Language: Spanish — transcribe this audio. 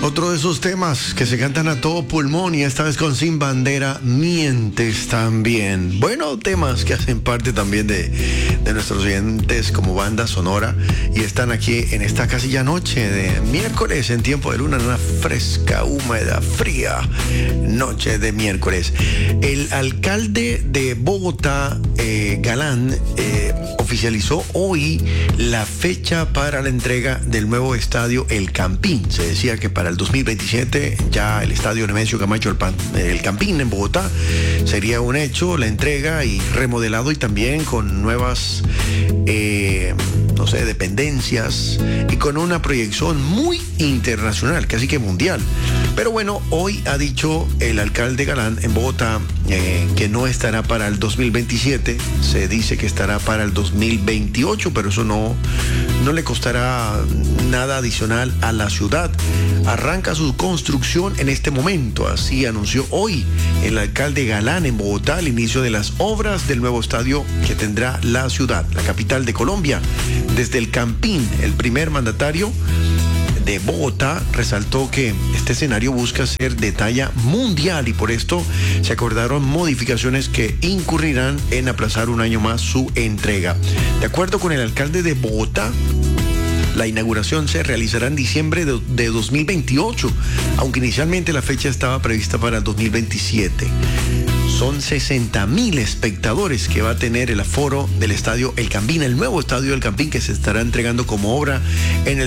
Otro de esos temas que se cantan a todo pulmón y esta vez con Sin Bandera, Mientes también. Bueno, temas que hacen parte también de nuestros oyentes como banda sonora y están aquí en esta casi ya noche de miércoles en tiempo de luna, en una fresca, húmeda, fría noche de miércoles. El alcalde de Bogotá, Galán, oficializó hoy la fecha para la entrega del nuevo estadio El Campín. Se decía que para el 2027 ya el estadio Nemesio Camacho El Campín en Bogotá sería un hecho, la entrega y remodelado y también con nuevas dependencias y con una proyección muy internacional, casi que mundial. Pero bueno, hoy ha dicho el alcalde Galán en Bogotá que no estará para el 2027, se dice que estará para el 2028, pero eso no le costará nada adicional a la ciudad. Arranca su construcción en este momento, así anunció hoy el alcalde Galán en Bogotá el inicio de las obras del nuevo estadio que tendrá la ciudad, la capital de Colombia. Desde el Campín, el primer mandatario de Bogotá resaltó que este escenario busca ser de talla mundial y por esto se acordaron modificaciones que incurrirán en aplazar un año más su entrega. De acuerdo con el alcalde de Bogotá, la inauguración se realizará en diciembre de 2028, aunque inicialmente la fecha estaba prevista para el 2027. Son 60.000 espectadores que va a tener el aforo del estadio El Campín, el nuevo estadio El Campín que se estará entregando como obra en el